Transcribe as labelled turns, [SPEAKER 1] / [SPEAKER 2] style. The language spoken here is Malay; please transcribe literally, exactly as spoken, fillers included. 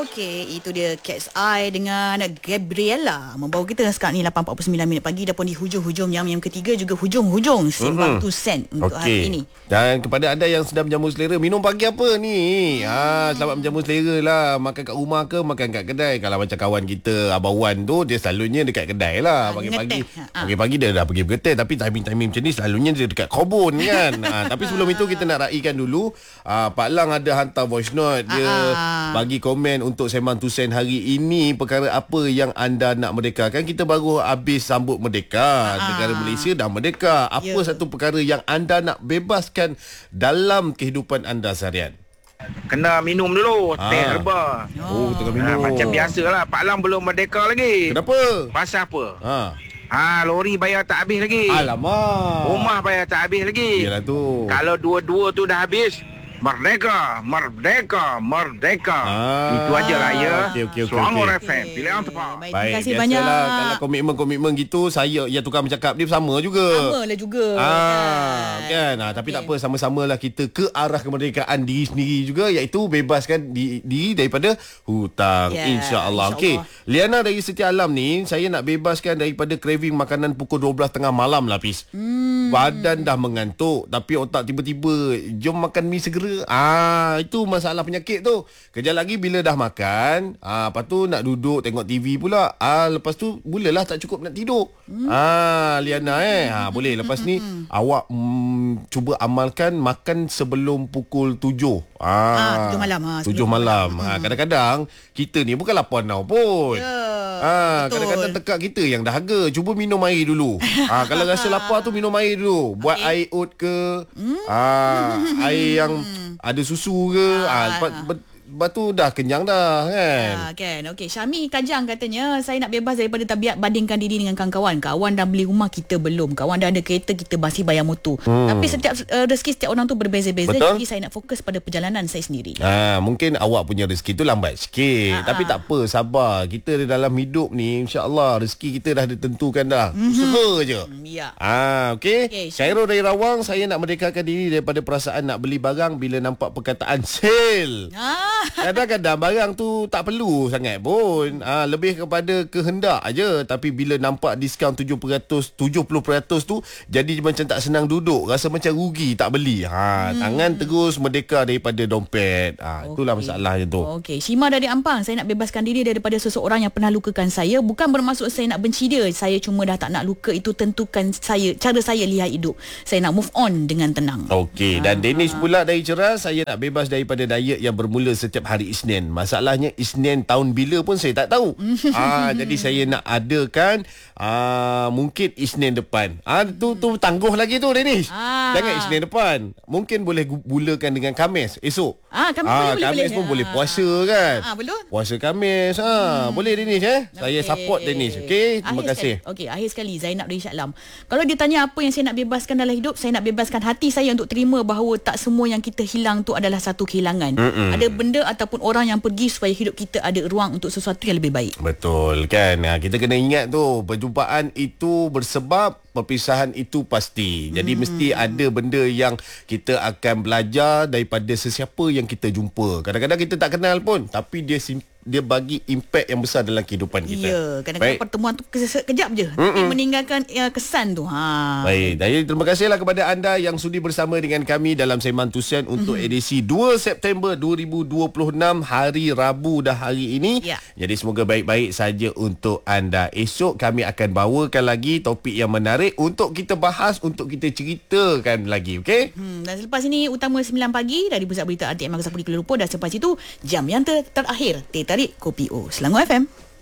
[SPEAKER 1] Okey, itu dia Cat's Eye dengan Gabriela membawa kita sekarang ni lapan empat puluh sembilan minit pagi, dah pun di hujung-hujung jam yang ketiga, juga hujung-hujung Sembang Tu Sen untuk
[SPEAKER 2] okay.
[SPEAKER 1] hari ini.
[SPEAKER 2] Dan kepada anda yang sedang menjamu selera, minum pagi apa ni? Ha, selamat menjamu selera lah. Makan kat rumah ke makan kat kedai? Kalau macam kawan kita Abang Wan tu, dia selalunya dekat kedai lah. Pagi-pagi
[SPEAKER 1] ha,
[SPEAKER 2] Pagi-pagi dia dah pergi bergetai, tapi timing-timing macam ni selalunya dia dekat kebun kan. Ha, tapi sebelum itu kita nak raikan dulu, ha, Pak Lang ada hantar voice note. Dia
[SPEAKER 1] ha.
[SPEAKER 2] bagi komen untuk Sembang Tu Sen hari ini. Perkara apa yang anda nak merdekakan? Kita baru habis sambut merdeka.
[SPEAKER 1] ha.
[SPEAKER 2] Negara Malaysia dah merdeka. Apa
[SPEAKER 1] Ya.
[SPEAKER 2] satu perkara yang anda nak bebaskan dalam kehidupan anda seharian?
[SPEAKER 3] Kena minum dulu
[SPEAKER 2] Ah.
[SPEAKER 3] teh herba.
[SPEAKER 2] Oh, tengah minum.
[SPEAKER 3] Ha, macam biasalah, Pak Lang belum merdeka lagi.
[SPEAKER 2] Kenapa?
[SPEAKER 3] Pasal apa?
[SPEAKER 2] Ha.
[SPEAKER 3] Ha, lori bayar tak habis lagi.
[SPEAKER 2] Alamak.
[SPEAKER 3] Rumah bayar tak habis lagi.
[SPEAKER 2] Yalah tu.
[SPEAKER 3] Kalau dua-dua tu dah habis, merdeka, merdeka, merdeka.
[SPEAKER 2] Ah.
[SPEAKER 3] Itu aja lah ya.
[SPEAKER 2] Okey, okey, okey,
[SPEAKER 3] Selangor
[SPEAKER 2] okey.
[SPEAKER 3] F M, pilihan tepat.
[SPEAKER 1] Baik, terima
[SPEAKER 2] Baik,
[SPEAKER 1] kasih
[SPEAKER 2] biasalah.
[SPEAKER 1] banyak.
[SPEAKER 2] Kalau komitmen-komitmen gitu, saya yang tukar bercakap dia sama juga.
[SPEAKER 1] Sama lah juga.
[SPEAKER 2] Ah, kan. Ah, tapi
[SPEAKER 1] Okey.
[SPEAKER 2] tak apa, sama-samalah kita ke arah kemerdekaan diri sendiri juga, iaitu bebaskan di- diri daripada hutang.
[SPEAKER 1] Ya,
[SPEAKER 2] InsyaAllah.
[SPEAKER 1] insya
[SPEAKER 2] Okey. Liana dari Setia Alam ni, saya nak bebaskan daripada craving makanan pukul dua belas tengah malam lah, Pis. Hmm. Badan dah mengantuk, tapi otak tiba-tiba jom makan mi segera. Ah, itu masalah penyakit tu. Kejap lagi bila dah makan, ah, lepas tu nak duduk tengok T V pula. Ah, lepas tu mulalah tak cukup nak tidur. Hmm. Ah, Liana eh. Ah, boleh lepas ni awak mm, cuba amalkan makan sebelum pukul tujuh. Ah,
[SPEAKER 1] Ah, tujuh malam, ah, sebelum
[SPEAKER 2] tujuh malam. Ah, kadang-kadang kita ni bukan lapar now pun.
[SPEAKER 1] Ya,
[SPEAKER 2] Ah,
[SPEAKER 1] betul.
[SPEAKER 2] kadang-kadang tekak kita yang dahaga. Cuba minum air dulu. Ah, kalau rasa lapar tu minum air dulu. Buat
[SPEAKER 1] Okey.
[SPEAKER 2] air oat ke. Ah, air yang ada susu ke. Ah, lepas, lepas tu dah kenyang dah kan.
[SPEAKER 1] Ah, kan. Okey, Syami Kajang katanya, saya nak bebas daripada tabiat bandingkan diri dengan kawan-kawan. Kawan dah beli rumah, kita belum. Kawan dah ada kereta, kita masih bayar motor. Hmm. Tapi setiap uh, rezeki setiap orang tu berbeza-beza.
[SPEAKER 2] Betul.
[SPEAKER 1] Jadi saya nak fokus pada perjalanan saya sendiri.
[SPEAKER 2] Ah, mungkin awak punya rezeki tu lambat sikit.
[SPEAKER 1] Ah,
[SPEAKER 2] Tapi
[SPEAKER 1] ah.
[SPEAKER 2] tak apa, sabar. Kita dalam hidup ni, insya-Allah rezeki kita dah ditentukan dah. Mm-hmm. Usaha je.
[SPEAKER 1] Ya.
[SPEAKER 2] Ah, okey.
[SPEAKER 1] Okey,
[SPEAKER 2] Khairul dari Rawang, saya nak merdekakan diri daripada perasaan nak beli barang bila nampak perkataan sale.
[SPEAKER 1] Ah.
[SPEAKER 2] Kadang-kadang barang tu tak perlu sangat pun. Ah, lebih kepada kehendak aja. Tapi bila nampak diskaun tujuh peratus, tujuh puluh peratus tu, jadi macam tak senang duduk. Rasa macam rugi tak beli. Ha, hmm. Tangan terus merdeka daripada dompet. Ha, itulah masalahnya tu.
[SPEAKER 1] Okey, Shima dari Ampang, saya nak bebaskan diri daripada seseorang yang pernah lukakan saya. Bukan bermaksud saya nak benci dia. Saya cuma dah tak nak luka. Itu tentukan saya, cara saya lihat hidup. Saya nak move on dengan tenang.
[SPEAKER 2] Okey, dan Danish pula dari Ceras, saya nak bebas daripada diet yang bermula setiap hari Isnin. Masalahnya Isnin tahun bila pun saya tak tahu. Ah, jadi saya nak adakan ah, mungkin Isnin depan. Ah, tu tu tangguh lagi tu Danish.
[SPEAKER 1] Ah.
[SPEAKER 2] Jangan Isnin depan. Mungkin boleh gu- bulakan dengan Khamis esok.
[SPEAKER 1] Ah, Khamis
[SPEAKER 2] ah,
[SPEAKER 1] boleh, boleh,
[SPEAKER 2] Khamis
[SPEAKER 1] boleh.
[SPEAKER 2] pun boleh
[SPEAKER 1] Ah.
[SPEAKER 2] puasa kan.
[SPEAKER 1] Ah, betul.
[SPEAKER 2] Puasa Khamis. Ha, hmm. boleh Danish eh. Saya
[SPEAKER 1] Okey.
[SPEAKER 2] support Danish. Okey, terima
[SPEAKER 1] Akhir
[SPEAKER 2] kasih.
[SPEAKER 1] Sekali. Okey, akhir sekali Zainab dari Syaklam. Kalau dia tanya apa yang saya nak bebaskan dalam hidup, saya nak bebaskan hati saya untuk terima bahawa tak semua yang kita hilang tu adalah satu kehilangan. Mm-mm. Ada benda ataupun orang yang pergi supaya hidup kita ada ruang untuk sesuatu yang lebih baik.
[SPEAKER 2] Betul kan. Ha, kita kena ingat tu, perjumpaan itu bersebab, perpisahan itu pasti. Jadi hmm. mesti ada benda yang kita akan belajar daripada sesiapa yang kita jumpa. Kadang-kadang kita tak kenal pun, tapi dia sim- dia bagi impak yang besar dalam kehidupan kita.
[SPEAKER 1] Ya, kadang-kadang
[SPEAKER 2] Baik.
[SPEAKER 1] pertemuan tu sekejap je, Mm-mm. tapi meninggalkan ya, kesan tu. Ha.
[SPEAKER 2] Baik, jadi terima kasihlah kepada anda yang sudi bersama dengan kami dalam Sembang Tu Sen untuk mm-hmm. edisi dua September dua ribu dua puluh enam, hari Rabu dah hari ini.
[SPEAKER 1] Ya.
[SPEAKER 2] Jadi semoga baik-baik saja untuk anda. Esok kami akan bawakan lagi topik yang menarik untuk kita bahas, untuk kita ceritakan lagi, okey?
[SPEAKER 1] Hmm, dan selepas ini utama sembilan pagi dari Pusat Berita R T M Makassar Kuala Lumpur, dan selepas itu jam yang ter- terakhir Teh Tarik Kopi O Selangor F M.